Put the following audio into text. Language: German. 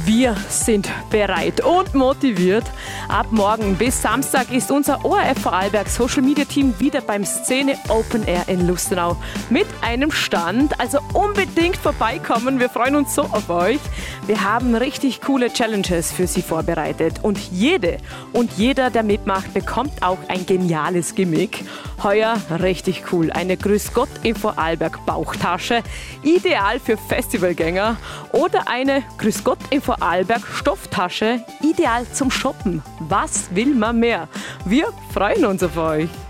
Wir sind bereit und motiviert. Ab morgen bis Samstag ist unser ORF Vorarlberg Social Media Team wieder beim Szene Open Air in Lustenau mit einem Stand. Also unbedingt vorbeikommen. Wir freuen uns so auf euch. Wir haben richtig coole Challenges für Sie vorbereitet. Und jede und jeder, der mitmacht, bekommt auch ein geniales Gimmick. Heuer richtig cool. Eine Grüß Gott in Vorarlberg Bauchtasche. Ideal für Festivalgänger. Oder eine Grüß Gott in Vorarlberg Stofftasche. Ideal zum Shoppen. Was will man mehr? Wir freuen uns auf euch.